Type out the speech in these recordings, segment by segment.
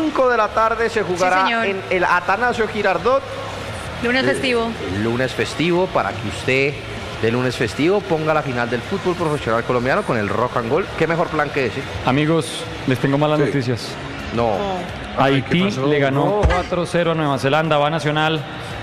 5 de la tarde se jugará en el Atanasio Girardot. Lunes festivo. El lunes festivo, para que usted de lunes festivo ponga la final del fútbol profesional colombiano con el Rock and Roll. ¿Qué mejor plan que ese? Amigos, les tengo malas noticias. No. Haití le ganó 4-0 a Nueva Zelanda, va Nacional.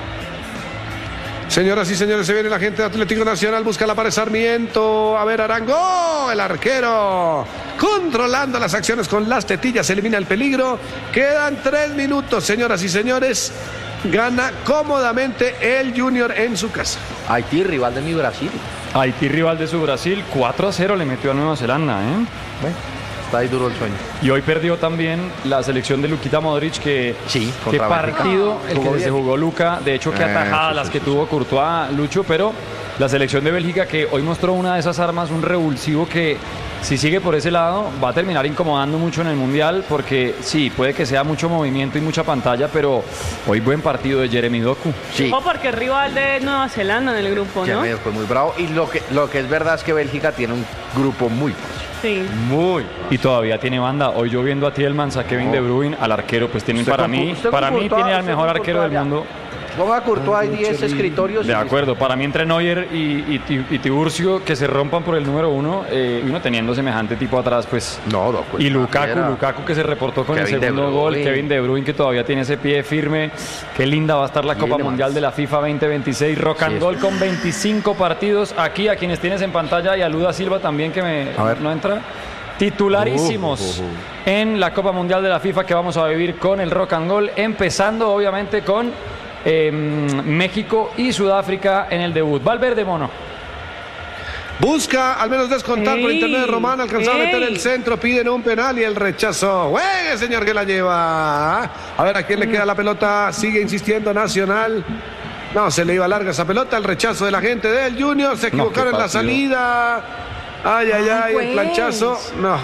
Señoras y señores, se viene la gente de Atlético Nacional, busca la pared Sarmiento, a ver Arango, el arquero, controlando las acciones con las tetillas, elimina el peligro, quedan 3 minutos, señoras y señores, gana cómodamente el Junior en su casa. Haití, rival de mi Brasil. Haití, rival de su Brasil, 4-0 le metió a Nueva Zelanda, Bueno, está ahí duro el sueño. Y hoy perdió también la selección de Luquita Modric, que sí, qué partido el que se jugó Luca, de hecho qué atajadas las que tuvo Courtois, Lucho, pero la selección de Bélgica que hoy mostró una de esas armas, un revulsivo que si sigue por ese lado va a terminar incomodando mucho en el Mundial, porque sí, puede que sea mucho movimiento y mucha pantalla, pero hoy buen partido de Jeremy Doku. Sí. Porque es rival de Nueva Zelanda en el grupo, ¿no? Fue muy bravo, y lo que es verdad es que Bélgica tiene un grupo muy fácil. Sí. Muy. Y todavía tiene banda. Hoy yo viendo a Tielemans, a Kevin De Bruyne, al arquero, pues tiene para mí tiene al mejor arquero del mundo. Ponga a Courtois y 10 escritorios. De acuerdo, para mí entre Neuer y Tiburcio, que se rompan por el número 1, uno teniendo semejante tipo atrás, pues. No, y Lukaku que se reportó con el segundo gol, Kevin De Bruyne que todavía tiene ese pie firme. Qué linda va a estar la Copa Mundial de la FIFA 2026. Rock and Roll con 25 partidos. Aquí a quienes tienes en pantalla y a Luda Silva también, que no entra. Titularísimos en la Copa Mundial de la FIFA que vamos a vivir con el Rock and Roll, empezando obviamente con México y Sudáfrica en el debut. Valverde, Mono. Busca al menos descontar por internet de Román, alcanzaba a meter el centro, piden un penal y el rechazo. ¡Juegue, señor, que la lleva! A ver, ¿a quién le queda la pelota? Sigue insistiendo Nacional. No, se le iba larga esa pelota, el rechazo de la gente del Junior, se equivocaron en la salida. Ay, el planchazo.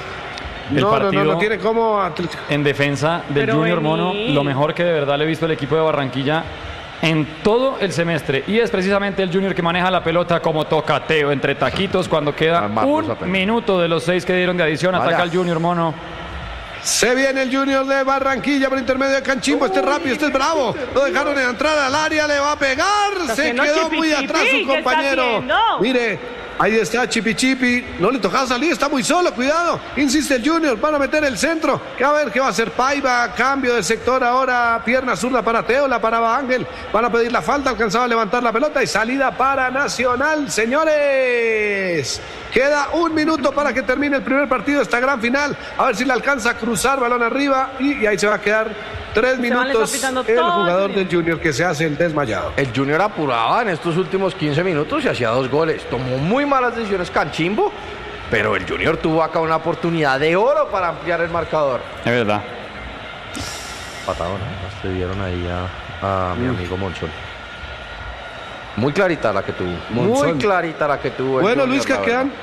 No tiene cómo. En defensa del Junior, Mono, lo mejor que de verdad le he visto al equipo de Barranquilla en todo el semestre, y es precisamente el Junior que maneja la pelota como tocateo entre taquitos cuando queda un minuto de los 6 que dieron de adición. Ataca el Junior, Mono. Se viene el Junior de Barranquilla por intermedio de Canchimbo. Este es rápido, este es bravo. Lo dejaron entrar al área, le va a pegar. Se quedó muy atrás su compañero. Mire, ahí está Chipi. No le tocaba salir, está muy solo, cuidado. Insiste el Junior, van a meter el centro. A ver qué va a hacer Paiva. Cambio de sector ahora. Pierna zurda para Teo, la paraba Ángel. Van a pedir la falta, alcanzaba a levantar la pelota y salida para Nacional, señores. Queda un minuto para que termine el primer partido de esta gran final. A ver si le alcanza a cruzar, balón arriba. Y ahí se va a quedar 3 minutos el jugador del Junior que se hace el desmayado. El Junior apuraba en estos últimos 15 minutos y hacía 2 goles. Tomó muy malas decisiones Canchimbo, pero el Junior tuvo acá una oportunidad de oro para ampliar el marcador. Es verdad. Patado, ¿no? Le dieron ahí a mi amigo Monzón. Muy clarita la que tuvo. Muy clarita la que tuvo. Bueno, Luis, que quedan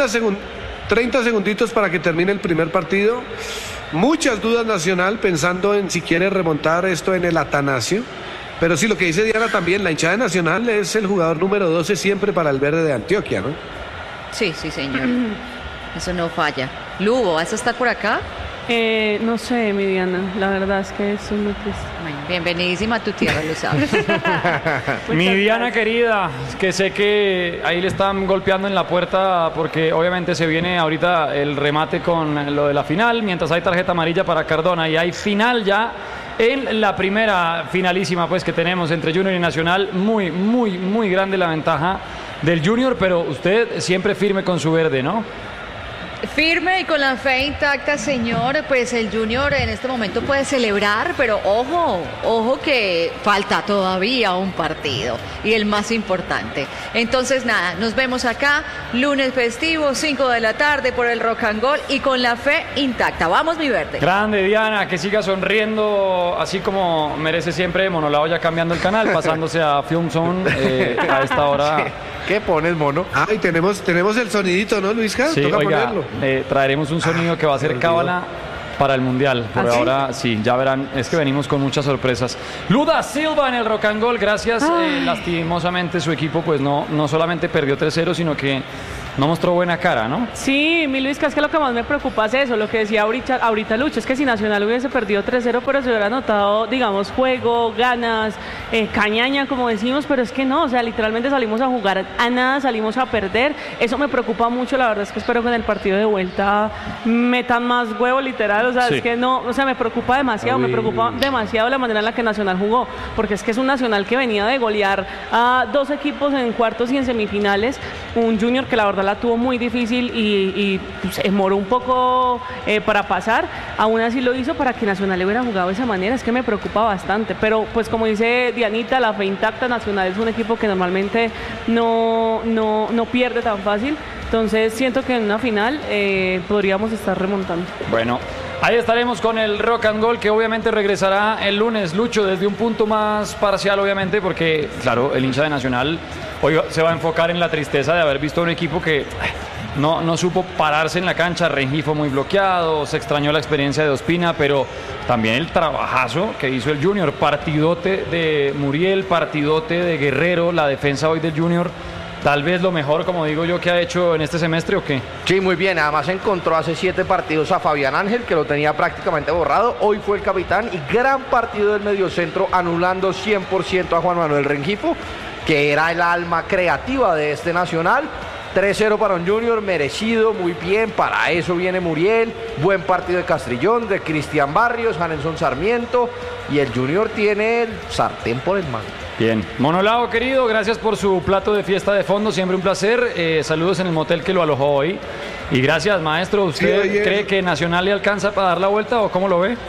30 segunditos para que termine el primer partido. Muchas dudas Nacional pensando en si quiere remontar esto en el Atanasio. Pero sí, lo que dice Diana también, la hinchada de Nacional es el jugador número 12 siempre para el verde de Antioquia, ¿no? Sí, señor. Eso no falla. Lugo, ¿vas a estar por acá? No sé, mi Diana, la verdad es que es muy triste. Bueno, bienvenidísima a tu tierra, lo sabes. Mi Diana querida, que sé que ahí le están golpeando en la puerta porque obviamente se viene ahorita el remate con lo de la final, mientras hay tarjeta amarilla para Cardona y hay final ya en la primera finalísima pues que tenemos entre Junior y Nacional. Muy grande la ventaja del Junior, pero usted siempre firme con su verde, ¿no? Firme y con la fe intacta, señor. Pues el Junior en este momento puede celebrar, pero ojo que falta todavía un partido y el más importante. Entonces nada, nos vemos acá lunes festivo, 5 de la tarde por el Rock and Roll y con la fe intacta. Vamos, mi verde. Grande, Diana, que siga sonriendo así como merece siempre. Monolao ya cambiando el canal, pasándose a Film Zone a esta hora. ¿Qué pones, Mono? Y tenemos el sonidito, ¿no, Luisca? Sí, toca oiga, ponerlo. Traeremos un sonido que va a ser cábala para el Mundial. Por ahora, sí, ya verán, es que venimos con muchas sorpresas. Luda Silva en el Rock and Roll, gracias. Lastimosamente su equipo pues no solamente perdió 3-0, sino que no mostró buena cara, ¿no? Sí, mi Luis, que es que lo que más me preocupa es eso, lo que decía ahorita Lucho, es que si Nacional hubiese perdido 3-0, pero se hubiera notado, digamos, juego, ganas, cañaña, como decimos, pero es que no, o sea, literalmente salimos a jugar a nada, salimos a perder, eso me preocupa mucho, la verdad es que espero que en el partido de vuelta metan más huevo, literal, o sea, es que no, o sea, me preocupa demasiado la manera en la que Nacional jugó, porque es que es un Nacional que venía de golear a 2 equipos en cuartos y en semifinales, un Junior que la verdad la tuvo muy difícil y pues, demoró un poco para pasar, aún así lo hizo para que Nacional le hubiera jugado de esa manera, es que me preocupa bastante, pero pues como dice Dianita, la fe intacta, Nacional es un equipo que normalmente no pierde tan fácil, entonces siento que en una final podríamos estar remontando. Bueno, ahí estaremos con el Rock and Gold, que obviamente regresará el lunes, Lucho, desde un punto más parcial, obviamente, porque, claro, el hincha de Nacional hoy se va a enfocar en la tristeza de haber visto a un equipo que no supo pararse en la cancha. Rengifo muy bloqueado, se extrañó la experiencia de Ospina, pero también el trabajazo que hizo el Junior, partidote de Muriel, partidote de Guerrero, la defensa hoy del Junior. Tal vez lo mejor, como digo yo, que ha hecho en este semestre, ¿o qué? Sí, muy bien. Además encontró hace 7 partidos a Fabián Ángel, que lo tenía prácticamente borrado. Hoy fue el capitán y gran partido del mediocentro, anulando 100% a Juan Manuel Rengifo, que era el alma creativa de este Nacional. 3-0 para un Junior, merecido, muy bien, para eso viene Muriel, buen partido de Castrillón, de Cristian Barrios, Janelson Sarmiento, y el Junior tiene el sartén por el mango. Bien, Monolao querido, gracias por su plato de fiesta de fondo, siempre un placer, saludos en el motel que lo alojó hoy, y gracias maestro. ¿Usted cree que Nacional le alcanza para dar la vuelta o cómo lo ve?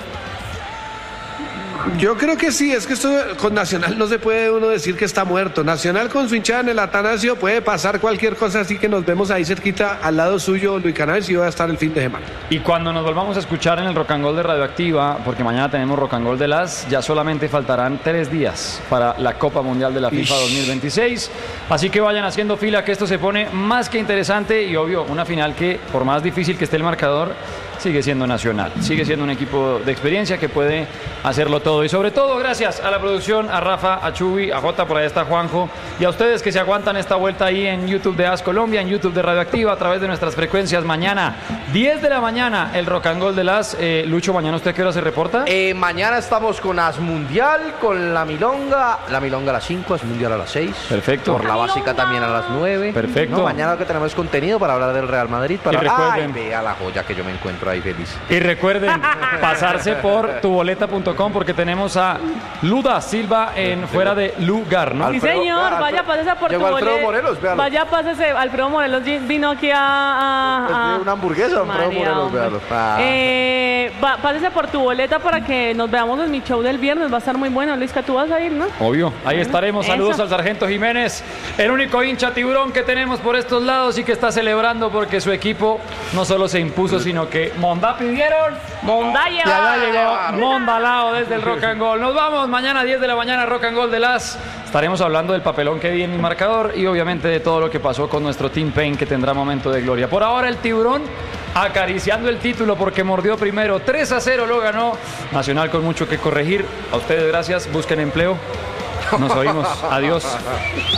Yo creo que sí, es que esto con Nacional no se puede uno decir que está muerto. Nacional con su hinchada en el Atanasio puede pasar cualquier cosa, así que nos vemos ahí cerquita al lado suyo, Luis Canales, y va a estar el fin de semana. Y cuando nos volvamos a escuchar en el Rock and Gold de Radioactiva, porque mañana tenemos Rock and Gold de las, ya solamente faltarán 3 días para la Copa Mundial de la FIFA 2026, así que vayan haciendo fila, que esto se pone más que interesante, y obvio, una final que por más difícil que esté el marcador, sigue siendo Nacional, sigue siendo un equipo de experiencia que puede hacerlo todo, y sobre todo gracias a la producción, a Rafa, a Chubi, a Jota, por ahí está Juanjo, y a ustedes que se aguantan esta vuelta ahí en YouTube de AS Colombia, en YouTube de Radioactiva, a través de nuestras frecuencias. Mañana 10 de la mañana el Rock and Gold de las. Lucho, ¿mañana usted a qué hora se reporta? Mañana estamos con AS Mundial, con la Milonga a las 5, AS Mundial a las 6. Perfecto. Por la básica también a las 9. Perfecto. No, mañana lo que tenemos es contenido para hablar del Real Madrid. Para... Y recuerden, vea la joya que yo me encuentro ahí feliz. Y recuerden pasarse por tuboleta.com, porque tenemos a Luda Silva en Fuera de Lugar, ¿no? Sí, señor, vaya, pásese por tu Alfredo Morelos, véalo. Vaya, pásese, Alfredo Morelos vino aquí a una hamburguesa, Alfredo Morelos, véalo. Pásese por tu boleta para que nos veamos en mi show del viernes, va a estar muy bueno. Luisca, tú vas a ir, ¿no? Obvio, ahí estaremos. Saludos al Sargento Jiménez, el único hincha tiburón que tenemos por estos lados y que está celebrando porque su equipo no solo se impuso, sino que Mondá pidieron, Mondá llegó, ya llegó Mondalao desde el Rock and Gold. Nos vamos mañana 10 de la mañana, Rock and Gold de las. Estaremos hablando del papelón que di en mi marcador y obviamente de todo lo que pasó con nuestro Team Pain, que tendrá momento de gloria. Por ahora el tiburón acariciando el título porque mordió primero. 3-0 lo ganó Nacional, con mucho que corregir. A ustedes gracias, busquen empleo. Nos oímos, adiós.